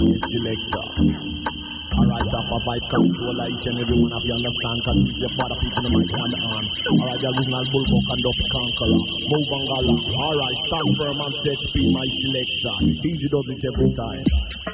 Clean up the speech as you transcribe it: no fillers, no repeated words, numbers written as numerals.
selector. Alright, up a vibe controller, each and every one of you understand, cause it's your father people in my hand on. Alright, the original Bullbuck and Duff Conqueror, move and gala. Alright, stand firm and set speed, my selector. Easy does it every time.